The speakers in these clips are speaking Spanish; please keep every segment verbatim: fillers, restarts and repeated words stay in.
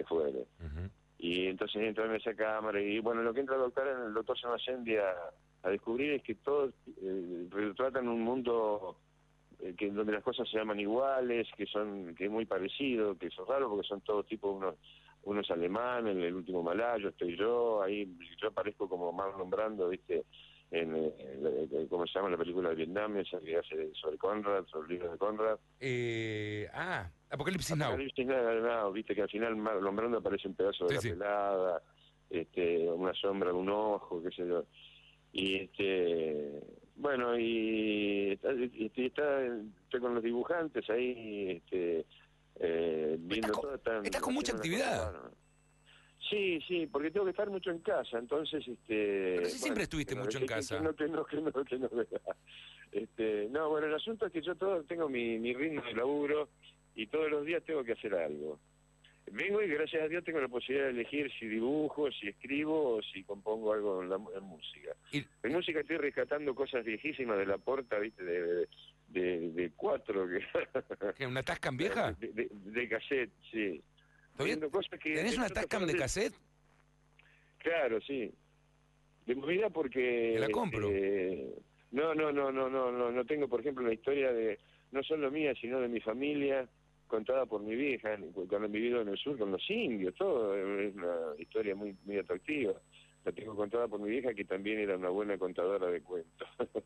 fuere. Uh-huh. Y entonces entra en esa cámara y bueno, lo que entra el doctor, el doctor Samacendi a, a descubrir es que todos eh, retratan un mundo eh, que donde las cosas se llaman iguales, que son que es muy parecido, que son raros porque son todos tipos unos unos alemanes, en el último Malayo estoy yo, ahí yo aparezco como Marlon Brando, viste, en, en ¿cómo se llama la película de Vietnam, esa que hace sobre Conrad, sobre el libro de Conrad? Eh, ah, Apocalipsis Now. Apocalipsis Now, no, viste que al final Marlon Brando aparece un pedazo de sí, la sí. pelada, este, una sombra de un ojo, qué sé yo. Y este, bueno, y está, está, estoy con los dibujantes ahí, este, eh, viendo ¿Estás todo. Están, ¿Estás con mucha actividad? Cosa, sí, sí, porque tengo que estar mucho en casa, entonces, este... Pero si bueno, siempre estuviste mucho que, en casa. Que no, que no, que no, que no, este, no, bueno, el asunto es que yo todo tengo mi, mi ritmo de laburo y todos los días tengo que hacer algo. Vengo y gracias a Dios tengo la posibilidad de elegir si dibujo, si escribo o si compongo algo en, la, en música. ¿Y? En música estoy rescatando cosas viejísimas de la porta, viste, de, de, de, de cuatro. Que... ¿Una Tascam vieja? De, de, de cassette, sí. Cosas que, ¿Tenés una Tascam de cassette? Claro, sí. De movida porque... ¿Te la compro? Eh, no, no, no, no, no, no, no tengo, por ejemplo, la historia de, no solo mía, sino de mi familia, contada por mi vieja, cuando he vivido en el sur con los indios, todo, es una historia muy muy atractiva. La tengo contada por mi vieja, que también era una buena contadora de cuentos.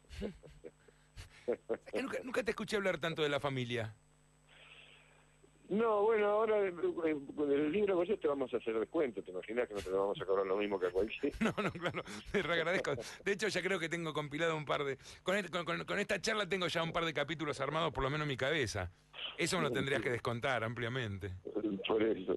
nunca, nunca te escuché hablar tanto de la familia. No, bueno, ahora con el libro con te vamos a hacer descuento, te imaginas que no te lo vamos a cobrar lo mismo que a cualquiera. No, no, claro, te agradezco. De hecho, ya creo que tengo compilado un par de... Con, el, con, con, con esta charla tengo ya un par de capítulos armados, por lo menos en mi cabeza. Eso me lo tendrías que descontar ampliamente. Por eso.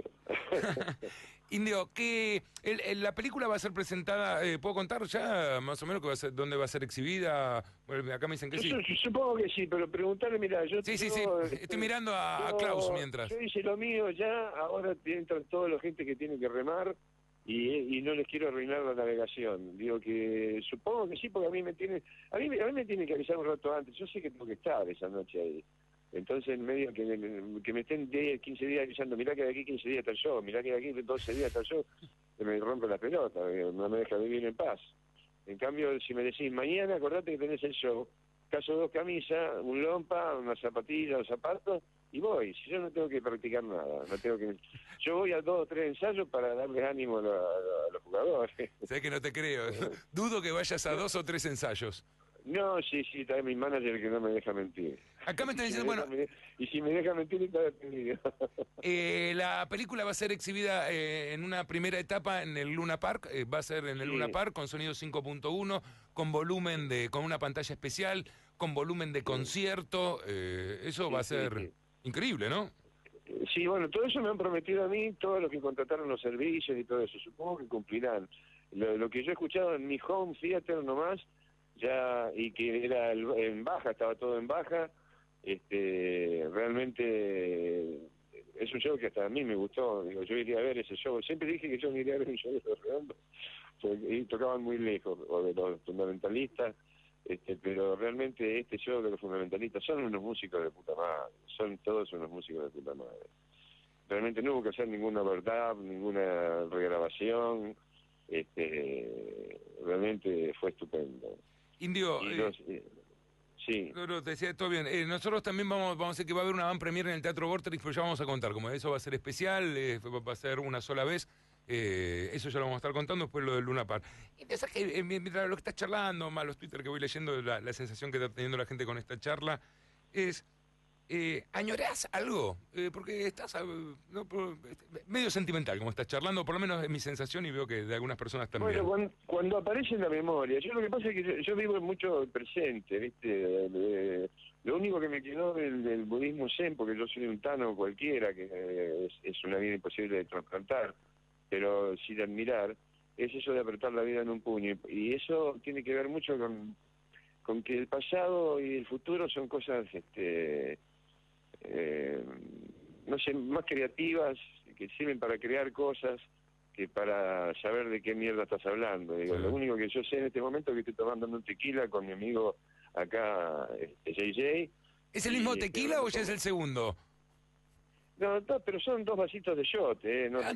Indio, que el, el, la película va a ser presentada, eh, ¿puedo contar ya más o menos que va a ser, dónde va a ser exhibida? Bueno, acá me dicen que yo, sí. Supongo que sí, pero preguntarle, mira, yo... Sí, sí, yo, sí, estoy mirando a, yo, a Klaus mientras. Yo hice lo mío ya, ahora entran toda la gente que tiene que remar y, y no les quiero arruinar la navegación. Digo que supongo que sí, porque a mí me tiene, a mí, a mí me tiene que avisar un rato antes. Yo sé que tengo que estar esa noche ahí. Entonces, en medio que me, que me estén diez, quince días avisando, mirá que de aquí quince días está el show, mirá que de aquí doce días está el show, me rompe la pelota, no me deja vivir en paz. En cambio, si me decís, mañana acordate que tenés el show, caso dos camisas, un lompa, una zapatilla, un zapatos, y voy. Si yo no tengo que practicar nada, no tengo que... Yo voy a dos o tres ensayos para darles ánimo a, la, a los jugadores. Sé que no te creo. Dudo que vayas a dos o tres ensayos. No, sí, sí, está mi manager que no me deja mentir. Acá me están y si diciendo, me bueno... deja, y si me deja mentir, está detenido. eh, la película va a ser exhibida eh, en una primera etapa en el Luna Park, eh, va a ser en el sí. Luna Park con sonido cinco punto uno, con volumen de, con una pantalla especial, con volumen de sí. concierto, eh, eso sí, va a ser sí, sí. increíble, ¿no? Sí, bueno, todo eso me han prometido a mí, todos los que contrataron los servicios y todo eso, supongo que cumplirán. Lo, lo que yo he escuchado en mi home theater nomás, ya, y que era el, en baja, estaba todo en baja, este, realmente es un show que hasta a mí me gustó, digo, yo iría a ver ese show, siempre dije que yo no iría a ver un show de los Redondos, y tocaban muy lejos, o de los fundamentalistas, este, pero realmente este show de los fundamentalistas son unos músicos de puta madre, son todos unos músicos de puta madre. Realmente no hubo que hacer ninguna verdad, ninguna regrabación, este, realmente fue estupendo. Indio, los, eh, sí. No, no, te decía todo bien. Eh, nosotros también vamos, vamos a hacer que va a haber una van premiere en el Teatro Vorterix, pero ya vamos a contar, como eso va a ser especial, eh, va a ser una sola vez, eh, eso ya lo vamos a estar contando, después lo del Luna Park. Y pensás que eh, mientras lo que estás charlando, más los Twitter que voy leyendo, la, la sensación que está teniendo la gente con esta charla, es... Eh, ¿añorás algo? Eh, porque estás no, por, medio sentimental, como estás charlando, por lo menos es mi sensación y veo que de algunas personas también. Bueno, cuando, cuando aparece en la memoria, yo lo que pasa es que yo, yo vivo mucho el presente, ¿viste? De, lo único que me quedó del, del budismo zen, porque yo soy un tano cualquiera, que eh, es, es una vida imposible de trasplantar, pero sí de admirar, es eso de apretar la vida en un puño. Y eso tiene que ver mucho con, con que el pasado y el futuro son cosas... este Eh, no sé, más creativas, que sirven para crear cosas que para saber de qué mierda estás hablando. Digo, sí. Lo único que yo sé en este momento es que estoy tomando un tequila con mi amigo acá, este, J J. ¿Es el mismo tequila o ya es el segundo? No, no, pero son dos vasitos de shot, ¿eh? No,